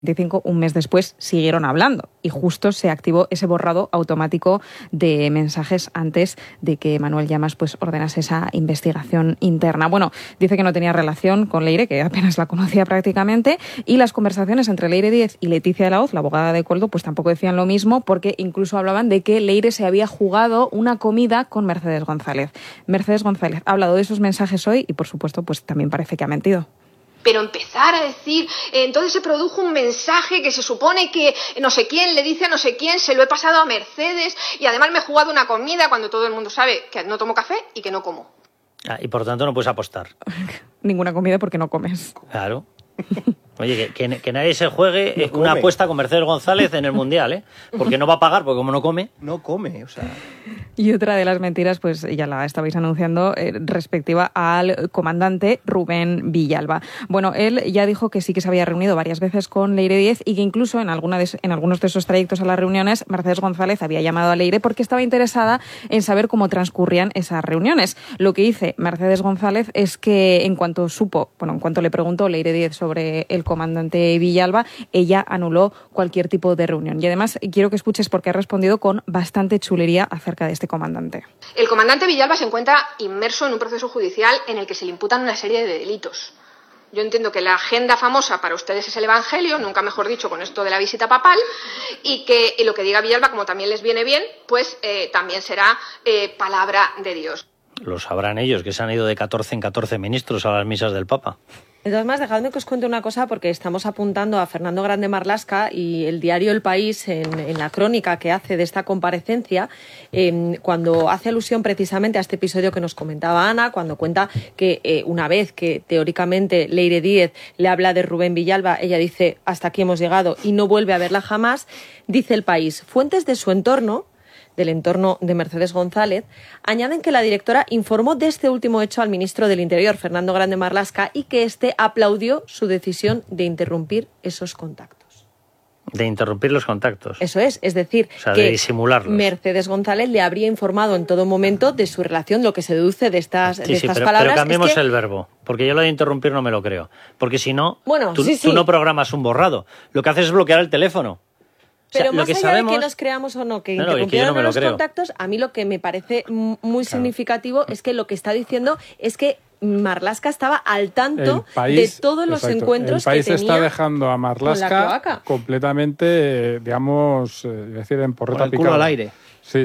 un mes después siguieron hablando y justo se activó ese borrado automático de mensajes antes de que Manuel Llamas pues ordenase esa investigación interna. Bueno, dice que no tenía relación con Leire, que apenas la conocía prácticamente, y las conversaciones entre Leire Díez y Leticia de la Hoz, la abogada de Koldo, pues tampoco decían lo mismo, porque incluso hablaban de que Leire se había jugado una comida con Mercedes González. Mercedes González ha hablado de esos mensajes hoy y, por supuesto, pues también parece que ha mentido. Pero empezar a decir, entonces se produjo un mensaje que se supone que no sé quién le dice a no sé quién, se lo he pasado a Mercedes y además me he jugado una comida cuando todo el mundo sabe que no tomo café y que no como. Y por tanto no puedes apostar. Ninguna comida porque no comes. Claro. Oye, que nadie se juegue una apuesta con Mercedes González en el Mundial, ¿eh? Porque no va a pagar, porque como no come... No come, o sea... Y otra de las mentiras, pues ya la estabais anunciando, respectiva al comandante Rubén Villalba. Bueno, él ya dijo que sí que se había reunido varias veces con Leire Díez y que incluso en algunos de esos trayectos a las reuniones, Mercedes González había llamado a Leire porque estaba interesada en saber cómo transcurrían esas reuniones. Lo que dice Mercedes González es que en cuanto le preguntó Leire Díez sobre el comandante Villalba, ella anuló cualquier tipo de reunión. Y además quiero que escuches porque ha respondido con bastante chulería acerca de este comandante. El comandante Villalba se encuentra inmerso en un proceso judicial en el que se le imputan una serie de delitos. Yo entiendo que la agenda famosa para ustedes es el Evangelio, nunca mejor dicho con esto de la visita papal, y que lo que diga Villalba, como también les viene bien, pues también será palabra de Dios. Lo sabrán ellos, que se han ido de 14 en 14 ministros a las misas del Papa. De todas maneras, dejadme que os cuente una cosa, porque estamos apuntando a Fernando Grande Marlaska y el diario El País, en la crónica que hace de esta comparecencia, cuando hace alusión precisamente a este episodio que nos comentaba Ana, cuando cuenta que una vez que teóricamente Leire Díez le habla de Rubén Villalba, ella dice hasta aquí hemos llegado y no vuelve a verla jamás, dice El País, fuentes de su entorno, del entorno de Mercedes González, añaden que la directora informó de este último hecho al ministro del Interior, Fernando Grande Marlaska, y que éste aplaudió su decisión de interrumpir esos contactos. De interrumpir los contactos. Eso es decir, o sea, que de disimularlos. Mercedes González le habría informado en todo momento de su relación, lo que se deduce de estas palabras. Pero cambiemos el verbo, porque yo lo de interrumpir no me lo creo. Porque si no, tú no programas un borrado. Lo que haces es bloquear el teléfono. Pero o sea, más allá de que nos creamos o no, que interrumpieron los contactos, a mí lo que me parece muy significativo es que lo que está diciendo es que Marlaska estaba al tanto de todos los encuentros que tenía. El País está dejando a Marlaska completamente, digamos, decir, en porreta picada. Con el culo al aire. Sí.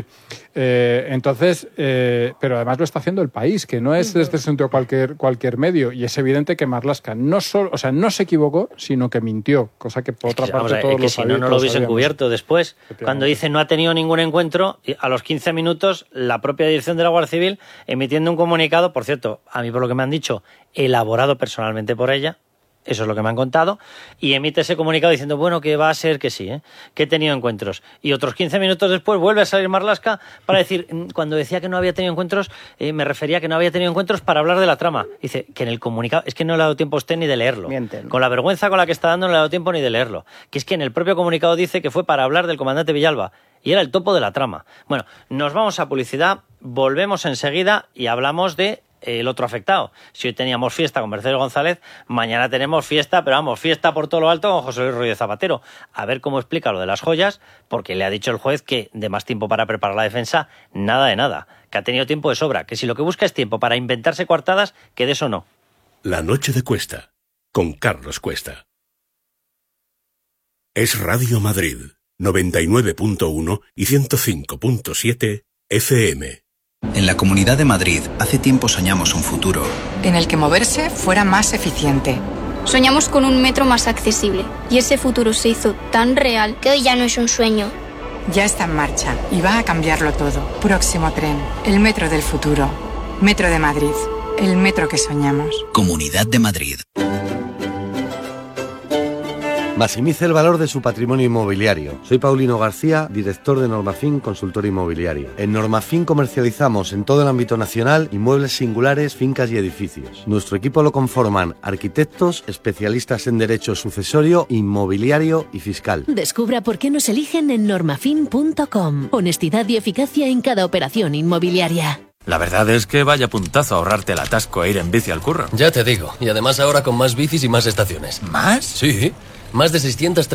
Entonces, pero además lo está haciendo El País, que no es desde ese sentido cualquier medio, y es evidente que Marlaska no se equivocó, sino que mintió, cosa que por otra parte todos que si no lo hubiesen cubierto después. Cuando dice no ha tenido ningún encuentro, a los 15 minutos la propia dirección de la Guardia Civil emitiendo un comunicado, por cierto, a mí por lo que me han dicho, elaborado personalmente por ella, eso es lo que me han contado, y emite ese comunicado diciendo, bueno, que va a ser que sí, que he tenido encuentros. Y otros 15 minutos después vuelve a salir Marlaska para decir, cuando decía que no había tenido encuentros, me refería a que no había tenido encuentros para hablar de la trama. Dice que en el comunicado, es que no le ha dado tiempo a usted ni de leerlo. Mienten. Con la vergüenza con la que está dando no le ha dado tiempo ni de leerlo. Que es que en el propio comunicado dice que fue para hablar del comandante Villalba. Y era el topo de la trama. Bueno, nos vamos a publicidad, volvemos enseguida y hablamos de el otro afectado. Si hoy teníamos fiesta con Mercedes González, mañana tenemos fiesta, pero vamos, fiesta por todo lo alto con José Luis Rodríguez Zapatero. A ver cómo explica lo de las joyas, porque le ha dicho el juez que de más tiempo para preparar la defensa, nada de nada. Que ha tenido tiempo de sobra, que si lo que busca es tiempo para inventarse coartadas, que de eso no. La noche de Cuesta, con Carlos Cuesta. Es Radio Madrid, 99.1 y 105.7 FM. En la Comunidad de Madrid, hace tiempo soñamos un futuro en el que moverse fuera más eficiente. Soñamos con un metro más accesible y ese futuro se hizo tan real que hoy ya no es un sueño. Ya está en marcha y va a cambiarlo todo. Próximo tren, el metro del futuro. Metro de Madrid, el metro que soñamos. Comunidad de Madrid. Maximice el valor de su patrimonio inmobiliario. Soy Paulino García, director de Normafin Consultora Inmobiliaria. En Normafin comercializamos en todo el ámbito nacional inmuebles singulares, fincas y edificios. Nuestro equipo lo conforman arquitectos, especialistas en derecho sucesorio, inmobiliario y fiscal. Descubra por qué nos eligen en normafin.com. Honestidad y eficacia en cada operación inmobiliaria. La verdad es que vaya puntazo ahorrarte el atasco e ir en bici al curro. Ya te digo, y además ahora con más bicis y más estaciones. ¿Más? Sí. Más de 630